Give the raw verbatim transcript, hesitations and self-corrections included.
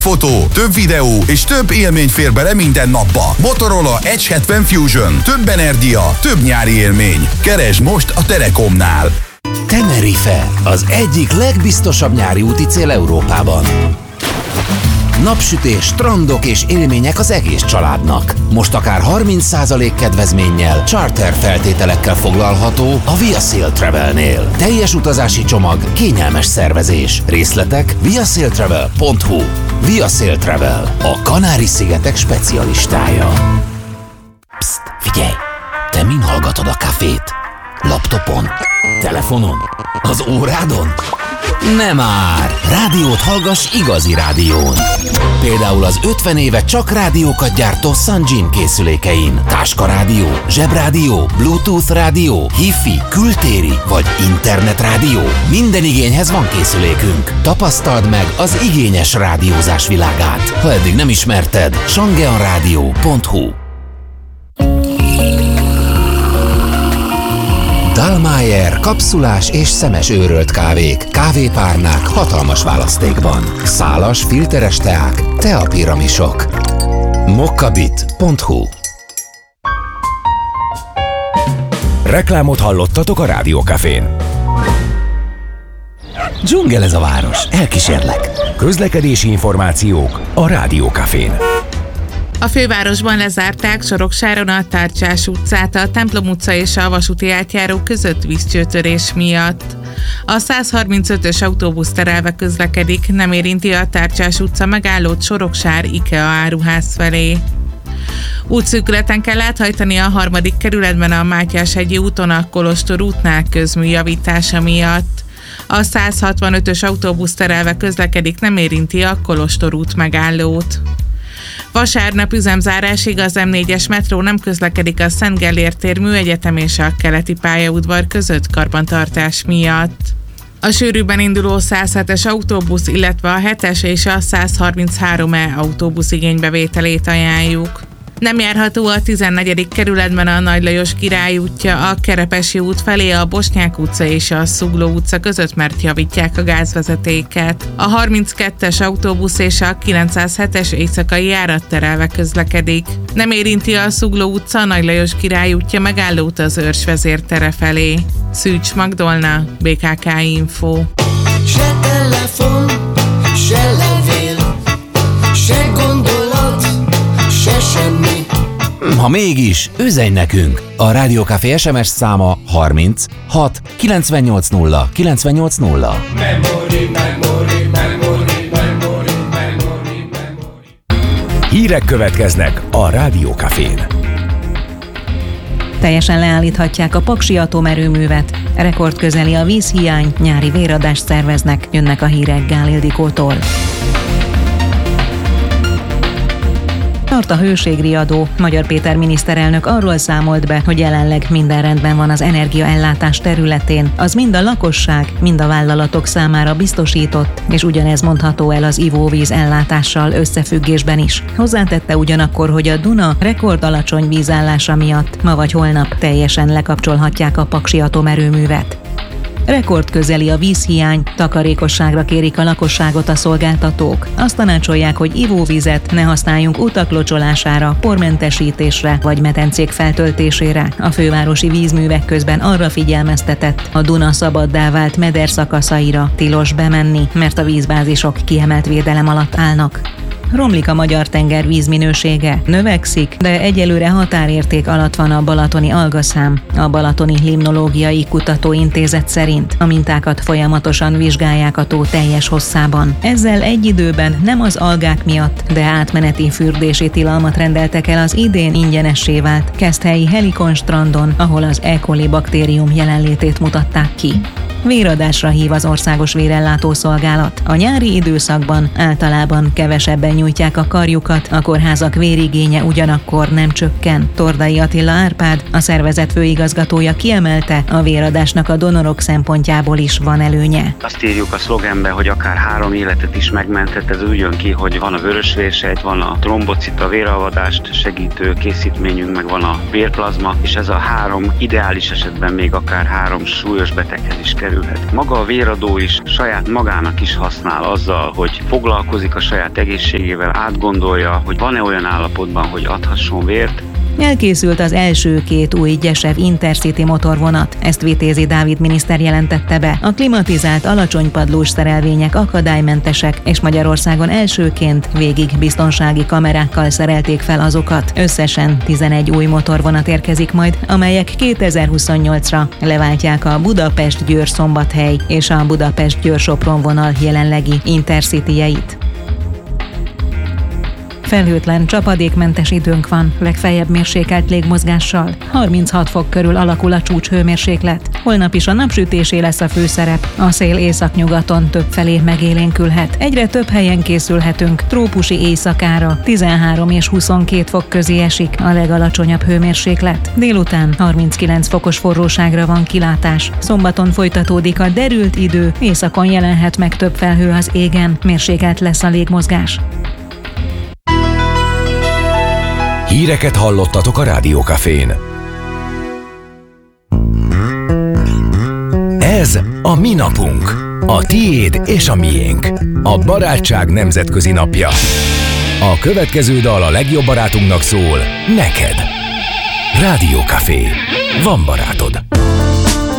Fotó, több videó és több élmény fér bele minden napba. Motorola Edge hetven Fusion. Több energia, több nyári élmény. Keresd most a Telekomnál. Tenerife, az egyik legbiztosabb nyári úti cél Európában. Napsütés, strandok és élmények az egész családnak. Most akár harminc százalék kedvezménnyel, charter feltételekkel foglalható a ViaSail Travelnél. Teljes utazási csomag, kényelmes szervezés. Részletek viasailtravel pont hu. ViaSail Travel, a Kanári-szigetek specialistája. Psst, figyelj! Te min hallgatod a kafét? Laptopon? Telefonon? Az órádon? Nem már! Rádiót hallgass igazi rádión. Például az ötven éve csak rádiókat gyártó Sunjin készülékein. Táskarádió, zsebrádió, Bluetooth rádió, Hi-Fi, kültéri vagy internetrádió. Minden igényhez van készülékünk. Tapasztald meg az igényes rádiózás világát. Ha eddig nem ismerted, shangeonradio pont hu. Dallmayr kapszulás és szemes őrölt kávék, kávépárnák hatalmas választékban. Szálas, filteres teák, teapiramisok. mokkabit pont hu. Reklámot hallottatok a Rádiókafén. Dzsungel ez a város, elkísérlek. Közlekedési információk a Rádiókafén. A fővárosban lezárták Soroksáron a Tárcsás utcát a Templom utca és a vasúti átjáró között vízcsőtörés miatt. A százharmincötös autóbusz terelve közlekedik, nem érinti a Tárcsás utca megállót Soroksár IKEA áruház felé. Útszűkületen kell áthajtani a harmadik kerületben a Mátyás-hegyi úton a Kolostor útnál közmű javítása miatt. A százhatvanötös autóbusz terelve közlekedik, nem érinti a Kolostor út megállót. Vasárnap üzemzárásig az em négyes metró nem közlekedik a Szent Gellért tér Műegyetem és a Keleti pályaudvar között karbantartás miatt. A sűrűbben induló százhetes autóbusz, illetve a hetes és a százharminchárom E autóbusz igénybevételét ajánljuk. Nem járható a tizennegyedik kerületben a Nagy Lajos Király útja, a Kerepesi út felé a Bosnyák utca és a Szugló utca között, mert javítják a gázvezetéket. A harminckettes autóbusz és a kilencszázhetes éjszakai járat terelve közlekedik. Nem érinti a Szugló utca, a Nagy Lajos Király útja megállót az Őrs vezértere felé. Szűcs Magdolna, bé ká ká Info. Se telefon, se levél, se gondolat, se semmi. Ha mégis, üzenj nekünk! A Rádiókafé es em es száma harminc hat kilencvennyolc nulla kilencvennyolc nulla. Memory, memory, memory, memory, memory, memory. Hírek következnek a Rádiókafén. Teljesen leállíthatják a paksi atomerőművet. Rekordközeli a vízhiány, nyári véradást szerveznek, jönnek a hírek Gál Ildikótól. Tart a hőségriadó. Magyar Péter miniszterelnök arról számolt be, hogy jelenleg minden rendben van az energiaellátás területén. Az mind a lakosság, mind a vállalatok számára biztosított, és ugyanez mondható el az ivóvíz ellátással összefüggésben is. Hozzátette ugyanakkor, hogy a Duna rekord alacsony vízállása miatt ma vagy holnap teljesen lekapcsolhatják a paksi atomerőművet. Rekordközeli a vízhiány, takarékosságra kérik a lakosságot a szolgáltatók. Azt tanácsolják, hogy ivóvizet ne használjunk utak locsolására, pormentesítésre vagy medencék feltöltésére. A fővárosi vízművek közben arra figyelmeztetett, a Duna szabaddá vált meder szakaszaira tilos bemenni, mert a vízbázisok kiemelt védelem alatt állnak. Romlik a magyar tenger vízminősége, növekszik, de egyelőre határérték alatt van a balatoni algaszám. A Balatoni Limnológiai Kutatóintézet szerint a mintákat folyamatosan vizsgálják a tó teljes hosszában. Ezzel egy időben nem az algák miatt, de átmeneti fürdési tilalmat rendeltek el az idén ingyenessé vált Keszthelyi Helikon strandon, ahol az E. coli baktérium jelenlétét mutatták ki. Véradásra hív az Országos Vérellátó Szolgálat. A nyári időszakban általában kevesebben nyújtják a karjukat, a kórházak vérigénye ugyanakkor nem csökken. Tordai Attila Árpád, a szervezet főigazgatója kiemelte, a véradásnak a donorok szempontjából is van előnye. Azt írjuk a szlogenbe, hogy akár három életet is megmentett, ez úgy jön ki, hogy van a vörösvérsejt, van a trombocita, véralvadást segítő készítményünk, meg van a vérplazma, és ez a három ideális esetben még akár három súlyos beteghez is kerül kerülhet. Maga a véradó is saját magának is használ azzal, hogy foglalkozik a saját egészségével, átgondolja, hogy van-e olyan állapotban, hogy adhasson vért. Elkészült az első két új Gyesev Intercity motorvonat, ezt Vitézi Dávid miniszter jelentette be. A klimatizált alacsonypadlós szerelvények akadálymentesek, és Magyarországon elsőként végig biztonsági kamerákkal szerelték fel azokat. Összesen tizenegy új motorvonat érkezik majd, amelyek kétezer-huszonnyolcra leváltják a Budapest-Győr-Szombathely és a Budapest-Győr-Sopron vonal jelenlegi Intercity-jeit. Felhőtlen, csapadékmentes időnk van, legfeljebb mérsékelt légmozgással. harminchat fok körül alakul a csúcshőmérséklet. Holnap is a napsütésé lesz a főszerep. A szél északnyugaton többfelé megélénkülhet. Egyre több helyen készülhetünk trópusi éjszakára. tizenhárom és huszonkét fok közé esik a legalacsonyabb hőmérséklet. Délután harminckilenc fokos forróságra van kilátás. Szombaton folytatódik a derült idő, északon jelenhet meg több felhő az égen, mérsékelt lesz a légmozgás. Híreket hallottatok a Rádió Cafén. Ez a mi napunk. A tiéd és a miénk. A barátság nemzetközi napja. A következő dal a legjobb barátunknak szól, neked. Rádió Café. Van barátod.